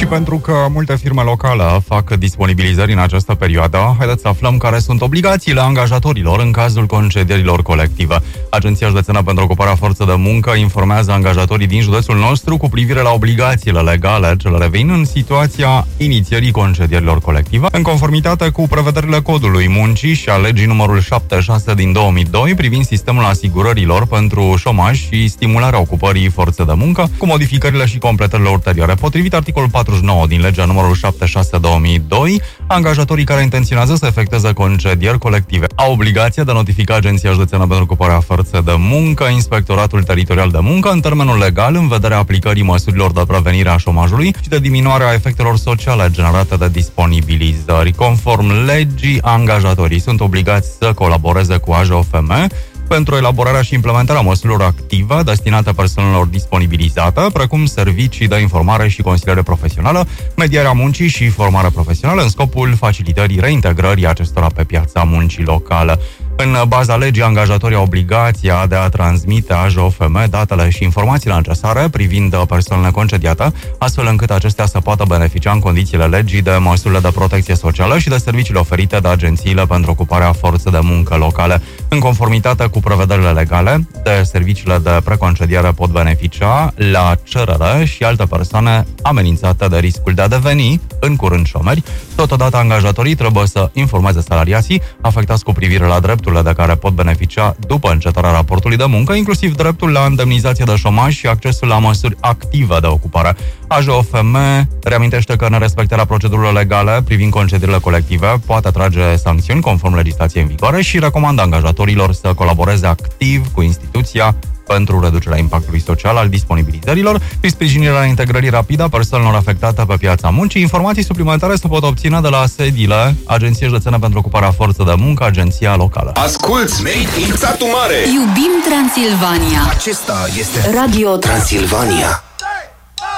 pentru că multe firme locale fac disponibilizări în această perioadă, haideți să aflăm care sunt obligațiile angajatorilor în cazul concedierilor colective. Agenția Județeană pentru Ocuparea Forței de Muncă informează angajatorii din județul nostru cu privire la obligațiile legale ce le revin în situația inițierii concedierilor colective, în conformitate cu prevederile Codului Muncii și a legii numărul 76 din 2002 privind sistemul asigurărilor pentru șomaj și stimularea ocupării forței de muncă, cu modificările și completările ulterioare. Potrivit articolul 49 din legea numărul 76/2002, angajatorii care intenționează să efectueze concedieri colective au obligația de a notifica Agenția Județeană pentru Ocuparea Forței de Muncă, Inspectoratul Teritorial de Muncă, în termenul legal, în vederea aplicării măsurilor de prevenire a șomajului și de diminuarea efectelor sociale generate de disponibilizări. Conform legii, angajatorii sunt obligați să colaboreze cu AJOFM pentru elaborarea și implementarea măsurilor active destinate persoanelor disponibilizate, precum servicii de informare și consiliere profesională, medierea muncii și formare profesională, în scopul facilitării reintegrării acestora pe piața muncii locală. În baza legii, angajatorii au obligația de a transmite AJOFM datele și informațiile necesare privind persoanele concediate, astfel încât acestea să poată beneficia în condițiile legii de măsurile de protecție socială și de serviciile oferite de agențiile pentru ocuparea forței de muncă locale. În conformitate cu prevederile legale, de serviciile de preconcediere pot beneficia la cerere și alte persoane amenințate de riscul de a deveni în curând șomeri. Totodată, angajatorii trebuie să informeze salariații afectați cu privire la drepturile de care pot beneficia după încetarea raportului de muncă, inclusiv dreptul la indemnizație de șomaj și accesul la măsuri active de ocupare. AJOFM reamintește că nerespectarea procedurilor legale privind concedierile colective poate trage sancțiuni conform legislației în vigoare și recomandă angajatorilor să colaboreze activ cu instituția pentru reducerea impactului social al disponibilizărilor și sprijinirea integrării rapide a persoanelor afectate pe piața muncii. Informații suplimentare se pot obține de la sediile Agenției Județene pentru Ocuparea Forței de Muncă, agenția locală. Asculți Made in Satu Mare! Iubim Transilvania! Acesta este Radio Transilvania.